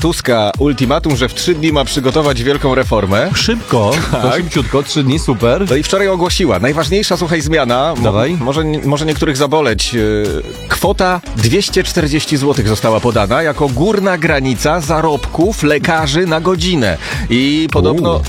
Tuska ultimatum, że w 3 dni ma przygotować wielką reformę. Szybko, to szybciutko, 3 dni, super. No i wczoraj ogłosiła. Najważniejsza, słuchaj, zmiana. Dawaj. Może niektórych zaboleć. Kwota 240 zł została podana jako górna granica zarobków lekarzy na godzinę. I podobno